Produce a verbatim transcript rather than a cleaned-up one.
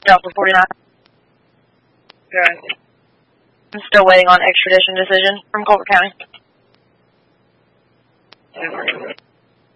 Delta forty-nine. Good. I'm still waiting on extradition decision from Colbert County.